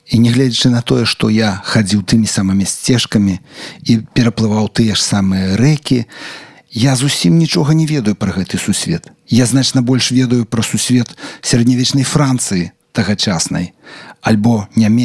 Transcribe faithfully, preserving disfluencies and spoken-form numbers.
І нягледзячы на тое, што я хадзіў тымі самымі сцежкамі і пераплываў тыя ж самыя рэкі, я зусім нічога не ведаю пра гэты сусвет. Я значна больш ведаю пра сусвет сярэднявечнай Францыі тагачаснай, альбо Нямецкай.